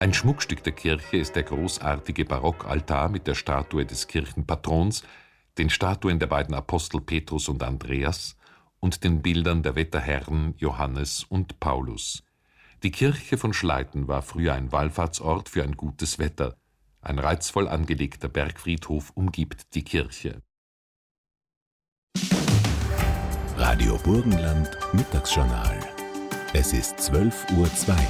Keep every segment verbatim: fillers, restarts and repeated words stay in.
Ein Schmuckstück der Kirche ist der großartige Barockaltar mit der Statue des Kirchenpatrons, den Statuen der beiden Apostel Petrus und Andreas und den Bildern der Wetterherren Johannes und Paulus. Die Kirche von Schleiten war früher ein Wallfahrtsort für ein gutes Wetter. Ein reizvoll angelegter Bergfriedhof umgibt die Kirche. Radio Burgenland Mittagsjournal. Es ist zwölf Uhr zwei.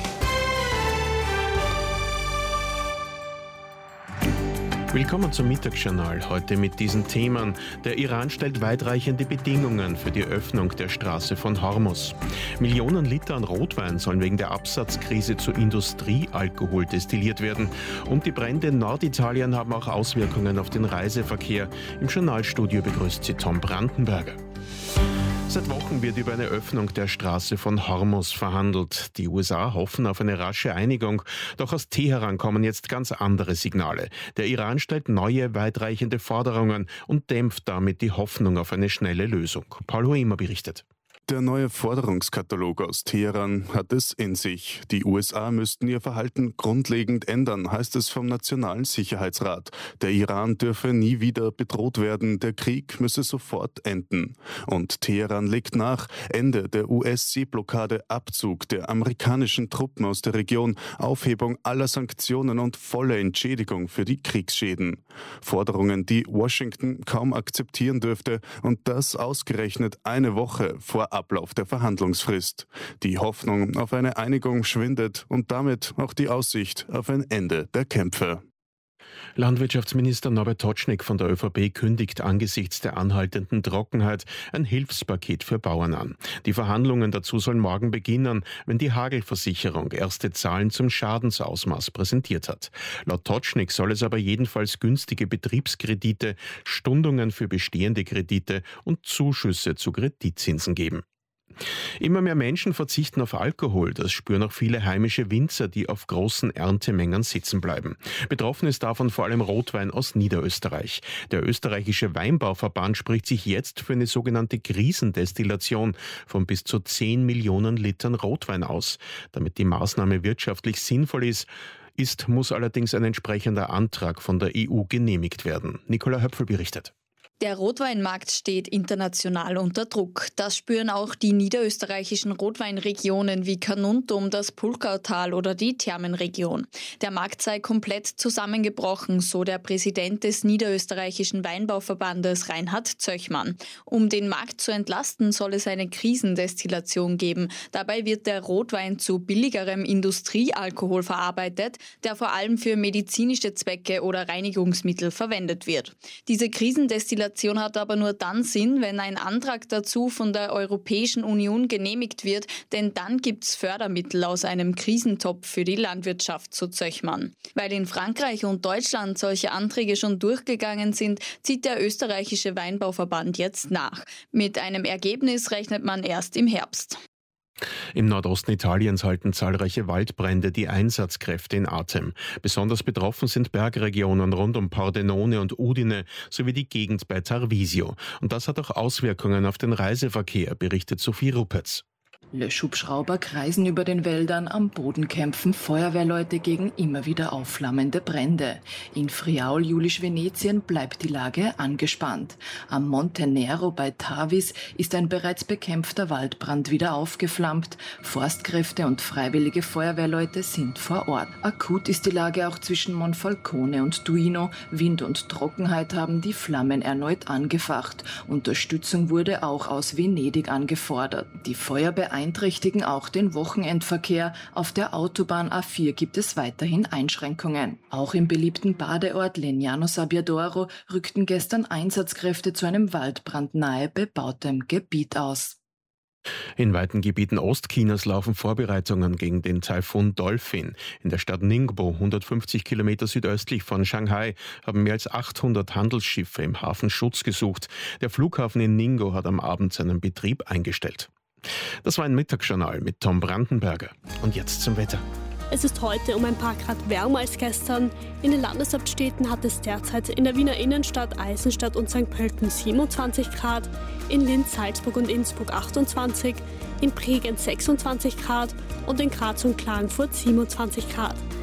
Willkommen zum Mittagsjournal, heute mit diesen Themen. Der Iran stellt weitreichende Bedingungen für die Öffnung der Straße von Hormuz. Millionen Liter an Rotwein sollen wegen der Absatzkrise zu Industriealkohol destilliert werden. Und die Brände in Norditalien haben auch Auswirkungen auf den Reiseverkehr. Im Journalstudio begrüßt sie Tom Brandenberger. Seit Wochen wird über eine Öffnung der Straße von Hormuz verhandelt. Die U S A hoffen auf eine rasche Einigung. Doch aus Teheran kommen jetzt ganz andere Signale. Der Iran stellt neue, weitreichende Forderungen und dämpft damit die Hoffnung auf eine schnelle Lösung. Paul Hoemer berichtet. Der neue Forderungskatalog aus Teheran hat es in sich. Die U S A müssten ihr Verhalten grundlegend ändern, heißt es vom Nationalen Sicherheitsrat. Der Iran dürfe nie wieder bedroht werden, der Krieg müsse sofort enden. Und Teheran legt nach: Ende der U S-Seeblockade, Abzug der amerikanischen Truppen aus der Region, Aufhebung aller Sanktionen und volle Entschädigung für die Kriegsschäden. Forderungen, die Washington kaum akzeptieren dürfte, und das ausgerechnet eine Woche vor Ablauf der Verhandlungsfrist. Die Hoffnung auf eine Einigung schwindet und damit auch die Aussicht auf ein Ende der Kämpfe. Landwirtschaftsminister Norbert Totschnig von der ÖVP kündigt angesichts der anhaltenden Trockenheit ein Hilfspaket für Bauern an. Die Verhandlungen dazu sollen morgen beginnen, wenn die Hagelversicherung erste Zahlen zum Schadensausmaß präsentiert hat. Laut Totschnig soll es aber jedenfalls günstige Betriebskredite, Stundungen für bestehende Kredite und Zuschüsse zu Kreditzinsen geben. Immer mehr Menschen verzichten auf Alkohol. Das spüren auch viele heimische Winzer, die auf großen Erntemengen sitzen bleiben. Betroffen ist davon vor allem Rotwein aus Niederösterreich. Der österreichische Weinbauverband spricht sich jetzt für eine sogenannte Krisendestillation von bis zu zehn Millionen Litern Rotwein aus. Damit die Maßnahme wirtschaftlich sinnvoll ist, ist, muss allerdings ein entsprechender Antrag von der E U genehmigt werden. Nicola Höpfel berichtet. Der Rotweinmarkt steht international unter Druck. Das spüren auch die niederösterreichischen Rotweinregionen wie Carnuntum, das Pulkautal oder die Thermenregion. Der Markt sei komplett zusammengebrochen, so der Präsident des niederösterreichischen Weinbauverbandes Reinhard Zöchmann. Um den Markt zu entlasten, soll es eine Krisendestillation geben. Dabei wird der Rotwein zu billigerem Industriealkohol verarbeitet, der vor allem für medizinische Zwecke oder Reinigungsmittel verwendet wird. Diese Krisendestillation hat aber nur dann Sinn, wenn ein Antrag dazu von der Europäischen Union genehmigt wird, denn dann gibt es Fördermittel aus einem Krisentopf für die Landwirtschaft, so Zöchmann. Weil in Frankreich und Deutschland solche Anträge schon durchgegangen sind, zieht der österreichische Weinbauverband jetzt nach. Mit einem Ergebnis rechnet man erst im Herbst. Im Nordosten Italiens halten zahlreiche Waldbrände die Einsatzkräfte in Atem. Besonders betroffen sind Bergregionen rund um Pordenone und Udine sowie die Gegend bei Tarvisio. Und das hat auch Auswirkungen auf den Reiseverkehr, berichtet Sophie Ruppetz. Löschhubschrauber kreisen über den Wäldern, am Boden kämpfen Feuerwehrleute gegen immer wieder aufflammende Brände. In Friaul, Julisch-Venetien bleibt die Lage angespannt. Am Monte Nero bei Tavis ist ein bereits bekämpfter Waldbrand wieder aufgeflammt. Forstkräfte und freiwillige Feuerwehrleute sind vor Ort. Akut ist die Lage auch zwischen Monfalcone und Duino. Wind und Trockenheit haben die Flammen erneut angefacht. Unterstützung wurde auch aus Venedig angefordert. Die Feuerwehr beeinträchtigen auch den Wochenendverkehr. Auf der Autobahn A vier gibt es weiterhin Einschränkungen. Auch im beliebten Badeort Legnano Sabbiadoro rückten gestern Einsatzkräfte zu einem Waldbrand nahe bebautem Gebiet aus. In weiten Gebieten Ostchinas laufen Vorbereitungen gegen den Taifun Dolphin. In der Stadt Ningbo, hundertfünfzig Kilometer südöstlich von Shanghai, haben mehr als achthundert Handelsschiffe im Hafen Schutz gesucht. Der Flughafen in Ningbo hat am Abend seinen Betrieb eingestellt. Das war ein Mittagsjournal mit Tom Brandenberger. Und jetzt zum Wetter. Es ist heute um ein paar Grad wärmer als gestern. In den Landeshauptstädten hat es derzeit in der Wiener Innenstadt, Eisenstadt und Sankt Pölten siebenundzwanzig Grad, in Linz, Salzburg und Innsbruck achtundzwanzig, in Bregenz sechsundzwanzig Grad und in Graz und Klagenfurt siebenundzwanzig Grad.